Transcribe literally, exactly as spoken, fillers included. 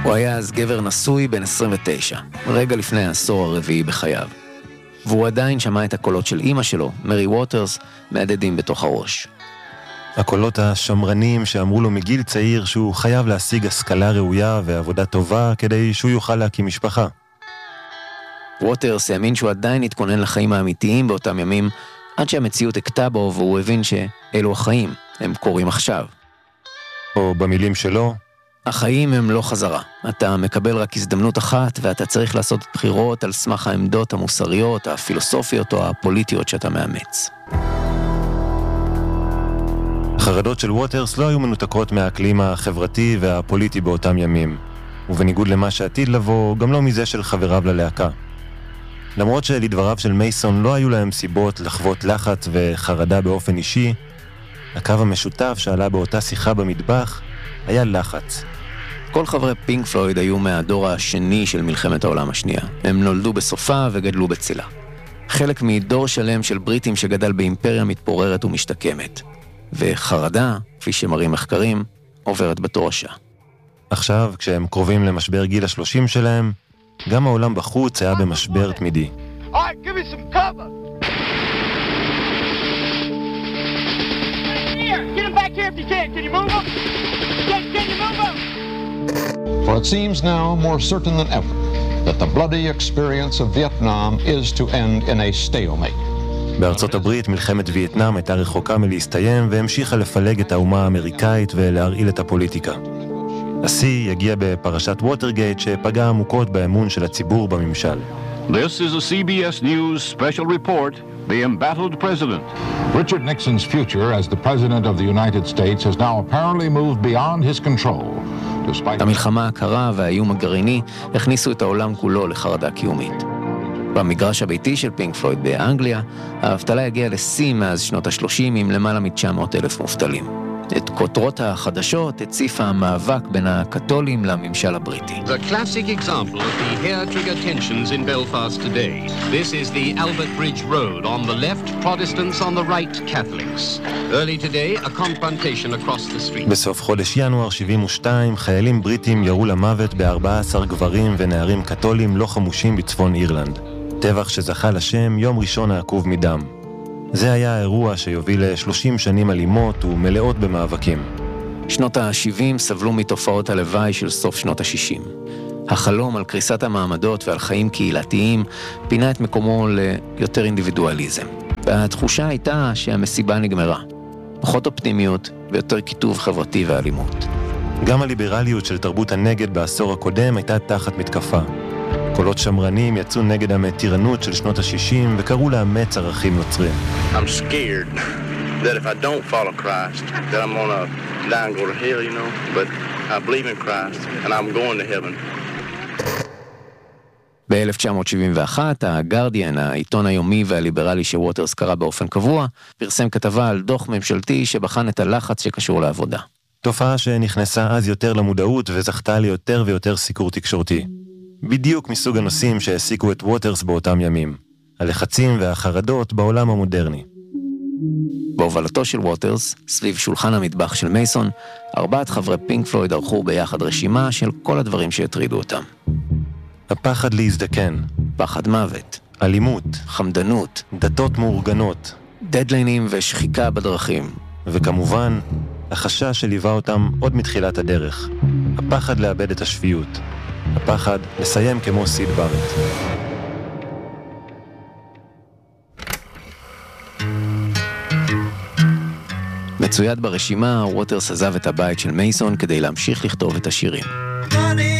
הוא היה אז גבר נשוי בן עשרים ותשע, רגע לפני העשור הרביעי בחייו. והוא עדיין שמע את הקולות של אמא שלו, מרי ווטרס, מהדהדים בתוך הראש. הקולות השמרנים שאמרו לו מגיל צעיר שהוא חייב להשיג השכלה ראויה ועבודה טובה כדי שהוא יוכל להקים משפחה. ווטרס האמין שהוא עדיין התכונן לחיים האמיתיים באותם ימים, עד שהמציאות הכתה בו והוא הבין שאלו החיים, הם קורים עכשיו. או במילים שלו, החיים הם לא חזרה. אתה מקבל רק הזדמנות אחת, ואתה צריך לעשות בחירות על סמך העמדות המוסריות, הפילוסופיות או הפוליטיות שאתה מאמץ. החרדות של ווטרס לא היו מנותקות מהאקלים החברתי והפוליטי באותם ימים, ובניגוד למה שעתיד לבוא, גם לא מזה של חבריו ללהקה. למרות שלדבריו של מייסון לא היו להם סיבות לחוות לחץ וחרדה באופן אישי, הקו המשותף שעלה באותה שיחה במטבח היה לחץ. כל חברי פינק פלויד היו מהדור השני של מלחמת העולם השנייה. הם נולדו בסופה וגדלו בצילה. חלק מדור שלם של בריטים שגדל באימפריה מתפוררת ומשתקמת. וחרדה, כפי שמראים מחקרים, עוברת בתורשה. עכשיו, כשהם קרובים למשבר גיל השלושים שלהם, גם העולם בחוץ היה במשבר תמידי. For it seems now more certain than ever that the bloody experience of Vietnam is to end in a stalemate. בארצות הברית מלחמת וייטנאם הייתה רחוקה מלהסתיים והמשיכה לפלג את האומה האמריקאית ולהרעיל את הפוליטיקה. השיא יגיע בפרשת ווטרגייט שפגע עמוקות באמון של הציבור בממשל. This is a C B S News special report, the embattled president. Richard Nixon's future as the president of the United States has now apparently moved beyond his control. Despite... המלחמה הקרה והאיום הגרעיני הכניסו את העולם כולו לחרדה קיומית. במגרש הביתי של פינק פלויד באנגליה, האבטלה הגיעה לשיא מאז שנות ה-שלושים עם למעלה מ-תשע מאות אלף מובטלים. את כותרות החדשות הציף המאבק בין הקתולים לממשל הבריטי. The classic example of the hair-trigger tensions in Belfast today. This is the Albert Bridge Road. On the left, Protestants, on the right, Catholics. Early today, a confrontation across the street. בסוף חודש ינואר שבעים ושתיים, חיילים בריטים ירו למוות ב-ארבעה עשר גברים ונערים קתולים לא חמושים בצפון אירלנד. טבח שזכה לשם יום ראשון העקוב מדם. זה היה האירוע שיוביל ל-שלושים שנים אלימות ומלאות במאבקים. שנות ה-שבעים סבלו מתופעות הלוואי של סוף שנות ה-שישים. החלום על קריסת המעמדות ועל חיים קהילתיים פינה את מקומו ליותר אינדיבידואליזם. והתחושה הייתה שהמסיבה נגמרה. פחות אופטימיות ויותר כיתוב חברתי ואלימות. גם הליברליות של תרבות הנגד בעשור הקודם הייתה תחת מתקפה. קולות שמרנים יצאו נגד המתירנות של שנות ה-שישים וקראו לאמץ ערכים נוצריים. I'm scared that if I don't follow Christ that I'm gonna die and go to hell, you know, but I believe in Christ and I'm going to heaven. ב-אלף תשע מאות שבעים ואחת, הגרדיאן, העיתון היומי והליברלי שווטרס קרא באופן קבוע, פרסם כתבה על דוח ממשלתי שבחן את הלחץ שקשור לעבודה. תופעה שנכנסה אז יותר למודעות וזכתה ליותר ויותר סיקור תקשורתי. בדיוק מסוג הנושאים שהעסיקו את ווטרס באותם ימים, הלחצים והחרדות בעולם המודרני. בהובלתו של ווטרס, סביב שולחן המטבח של מייסון, ארבעת חברי פינק פלויד ערכו ביחד רשימה של כל הדברים שהטרידו אותם. הפחד להזדקן, פחד מוות, אלימות, חמדנות, דתות מאורגנות, דדליינים ושחיקה בדרכים, וכמובן, החשש שליווה אותם עוד מתחילת הדרך, הפחד לאבד את השפיות, הפחד לסיים כמו סיד בארט. מצויד ברשימה, ווטרס עזב את הבית של מייסון כדי להמשיך לכתוב את השירים.